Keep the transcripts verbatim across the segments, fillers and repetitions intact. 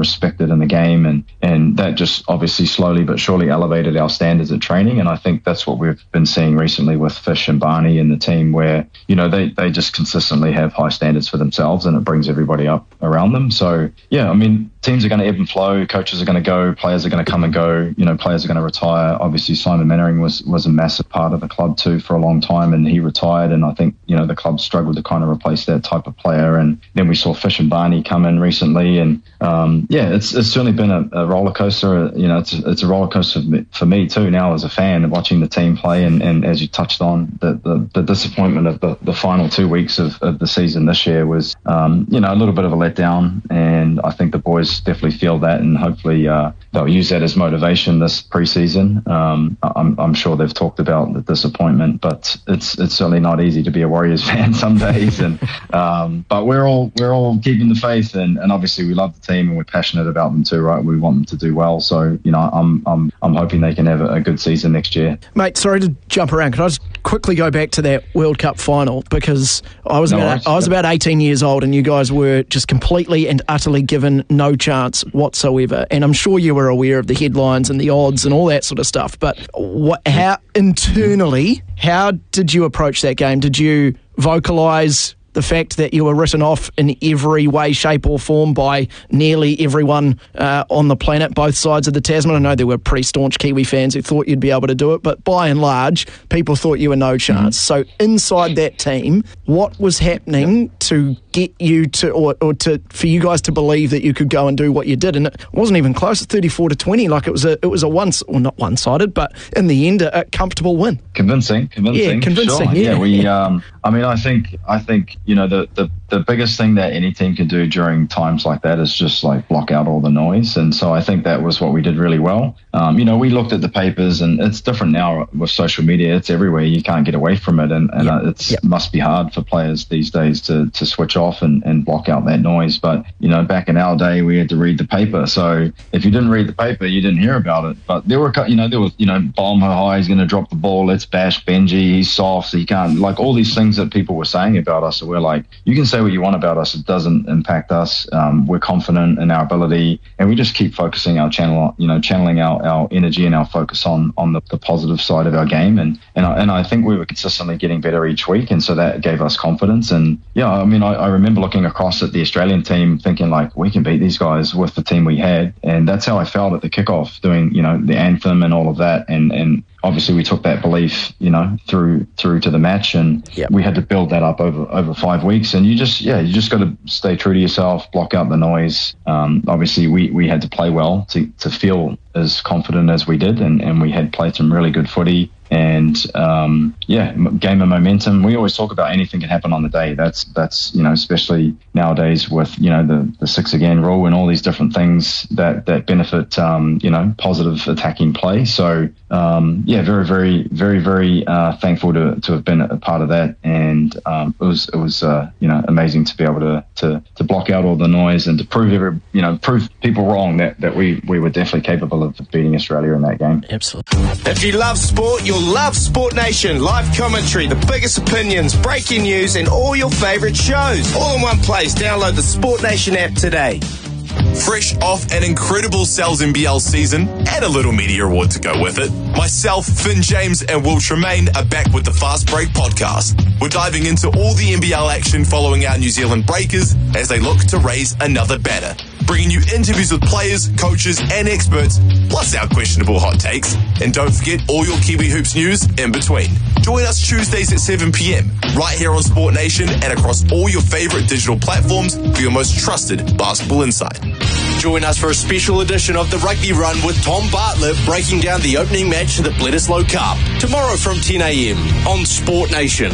respected in the game, and, and that just obviously slowly but surely elevated our standards at training. And I think that's what we've been seeing recently with Fish and Barney and the team, where, you know, they, they just consistently have high standards for themselves, and it brings everybody up around them. So, yeah, I mean, teams are going to ebb and flow, coaches are going to go, players are going to come and go, you know, players are going to retire. Obviously, Simon Mannering was, was a massive part of the club too for a long time, and he retired, and I think, you know, the club struggled to kind of replace that type of player. And then we saw Fish and Barney come in recently, and um, yeah, it's it's certainly been a, a roller coaster. You know, it's a, it's a roller coaster for me too now as a fan, watching the team play, and, and as you touched on, the, the, the disappointment of the, the final two weeks of, of the season this year was, um, you know, a little bit of a letdown, and I think the boys definitely feel that, and hopefully uh, they'll use that as motivation this pre-season. Um, I'm, I'm sure they've talked about the disappointment, but it's it's certainly not easy to be a Warriors fan some days, and um, but we're all we're all keeping the faith, and, and obviously we love the team and we're passionate about them too, right? We want them to do well, so you know I'm I'm I'm hoping they can have a, a good season next year. Mate, sorry to jump around. Can I just quickly go back to that World Cup final, because I was no, about right. I was about eighteen years old, and you guys were just completely and utterly given no chance whatsoever. And I'm sure you were aware of the headlines and the odds and all that sort of stuff. But what, how internally, how did you approach that game? Did you vocalise the fact that you were written off in every way, shape or form by nearly everyone uh, on the planet, both sides of the Tasman? I know there were pretty staunch Kiwi fans who thought you'd be able to do it, but by and large, people thought you were no chance. Mm-hmm. So inside that team, what was happening to get you to, or, or to, for you guys to believe that you could go and do what you did? And it wasn't even close, thirty-four to twenty. Like it was a, it was a once, or not one-sided, but in the end, a, a comfortable win. Convincing, convincing. Yeah, convincing. Sure. Yeah, yeah, we. Um, I mean, I think, I think. You know, the, the, the biggest thing that any team can do during times like that is just like block out all the noise. And so I think that was what we did really well. Um, you know, we looked at the papers, and it's different now with social media. It's everywhere. You can't get away from it. And, and yep. uh, it yep. must be hard for players these days to, to switch off and, and block out that noise. But, you know, back in our day, we had to read the paper. So if you didn't read the paper, you didn't hear about it. But there were, you know, there was, you know, bomb her high, he's going to drop the ball. Let's bash Benji. He's soft. So he can't, like all these things that people were saying about us. So we're like, you can say what you want about us, it doesn't impact us. Um, we're confident in our ability, and we just keep focusing our channel, you know, channeling our, our energy and our focus on on the, the positive side of our game. And and I, and I think we were consistently getting better each week, and so that gave us confidence. And yeah, I mean, I, I remember looking across at the Australian team, thinking like, we can beat these guys with the team we had, and that's how I felt at the kickoff, doing you know the anthem and all of that, and and. Obviously, we took that belief, you know, through through to the match, and yep. we had to build that up over, over five weeks. And you just, yeah, you just got to stay true to yourself, block out the noise. Um, obviously, we, we had to play well to, to feel as confident as we did, and, and we had played some really good footy. And um, yeah, game of momentum. We always talk about anything can happen on the day. That's that's you know, especially nowadays with you know the, the six again rule and all these different things that that benefit um, you know positive attacking play. So um, yeah, very very very very uh, thankful to to have been a part of that. And um, it was it was uh, you know amazing to be able to, to to block out all the noise and to prove every you know prove people wrong that that we we were definitely capable of beating Australia in that game. Absolutely. If you love sport, you'll love Sport Nation. Live commentary, the biggest opinions, breaking news, and all your favourite shows. All in one place. Download the Sport Nation app today. Fresh off an incredible Sal's N B L season and a little media award to go with it, myself, Finn James and Will Tremaine are back with the Fast Break podcast. We're diving into all the N B L action following our New Zealand Breakers as they look to raise another batter. Bringing you interviews with players, coaches and experts, plus our questionable hot takes. And don't forget all your Kiwi Hoops news in between. Join us Tuesdays at seven p.m, right here on Sport Nation and across all your favourite digital platforms for your most trusted basketball insight. Join us for a special edition of the Rugby Run with Tom Bartlett breaking down the opening match of the Bledisloe Cup. Tomorrow from ten a.m. on Sport Nation.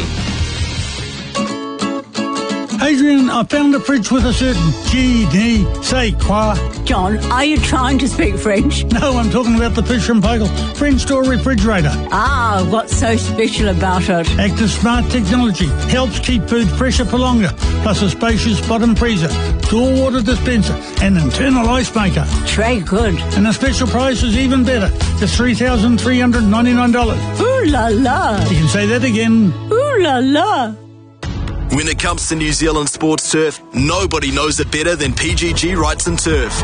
Adrian, I found a fridge with a certain G D. Say quoi? John, are you trying to speak French? No, I'm talking about the Fish and Pagel French door refrigerator. Ah, what's so special about it? Active Smart technology helps keep food fresher for longer, plus a spacious bottom freezer, dual water dispenser, and internal ice maker. Très good. And the special price is even better, just three thousand three hundred ninety-nine dollars. Ooh la la. You can say that again. Ooh la la. When it comes to New Zealand sports turf, nobody knows it better than P G G Rights and Turf.